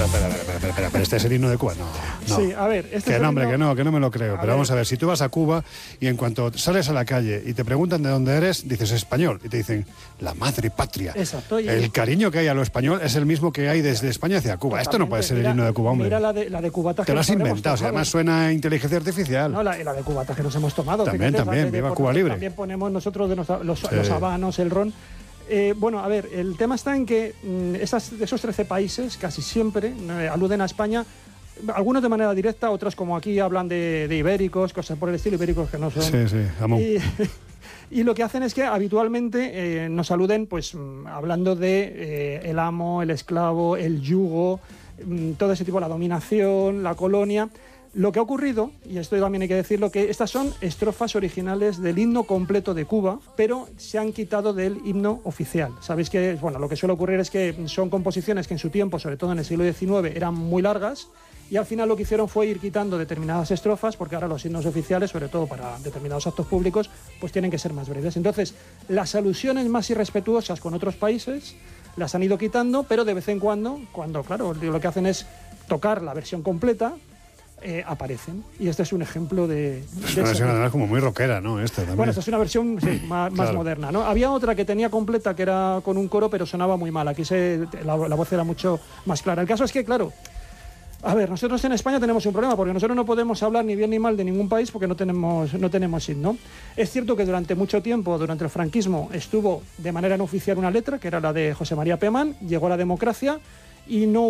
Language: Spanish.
Pero este es el himno de Cuba. No. Sí, a ver, este es el hombre, himno... que no me lo creo. Pero vamos a ver, si tú vas a Cuba y en cuanto sales a la calle y te preguntan de dónde eres, dices español. Y te dicen, la madre patria. Exacto. El cariño que hay a lo español es el mismo que hay desde España hacia Cuba. Esto no puede ser el himno de Cuba, hombre. Mira la de cubata. Te lo has inventado, o sea, además suena a inteligencia artificial. No, la de cubata que nos hemos tomado. También, viva Cuba Libre. También ponemos nosotros los habanos, el ron. Bueno, a ver, el tema está en que esos 13 países casi siempre aluden a España, algunos de manera directa, otros como aquí hablan de ibéricos, cosas por el estilo, ibéricos que no son. Sí, jamón. Y lo que hacen es que habitualmente nos aluden pues hablando de el amo, el esclavo, el yugo, todo ese tipo, la dominación, la colonia. Lo que ha ocurrido, y esto también hay que decirlo, que estas son estrofas originales del himno completo de Cuba, pero se han quitado del himno oficial. Sabéis que, bueno, lo que suele ocurrir es que son composiciones que en su tiempo, sobre todo en el siglo XIX, eran muy largas, y al final lo que hicieron fue ir quitando determinadas estrofas, porque ahora los himnos oficiales, sobre todo para determinados actos públicos, pues tienen que ser más breves. Entonces, las alusiones más irrespetuosas con otros países las han ido quitando, pero de vez en cuando, claro, lo que hacen es tocar la versión completa, aparecen. Y este es un ejemplo de una versión además como muy rockera, ¿no? Bueno, esta es una versión más moderna, ¿no? Había otra que tenía completa, que era con un coro, pero sonaba muy mal. Aquí la voz era mucho más clara. El caso es que, claro, a ver, nosotros en España tenemos un problema, porque nosotros no podemos hablar ni bien ni mal de ningún país porque no tenemos himno. Es cierto que durante mucho tiempo, durante el franquismo, estuvo de manera no oficial una letra, que era la de José María Pemán, llegó la democracia y no